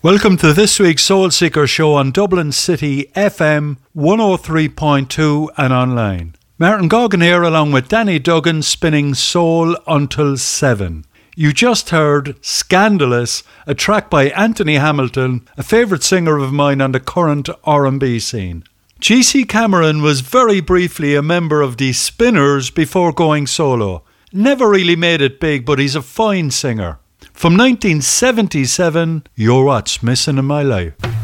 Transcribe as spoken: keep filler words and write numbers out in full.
Welcome to this week's Soul Seeker show on Dublin City F M one oh three point two and online. Martin Goggin here along with Danny Duggan spinning Soul until seven. You just heard Scandalous, a track by Anthony Hamilton, a favourite singer of mine on the current R and B scene. G C Cameron was very briefly a member of the Spinners before going solo. Never really made it big, but he's a fine singer. From nineteen seventy-seven, You're What's Missing in My Life.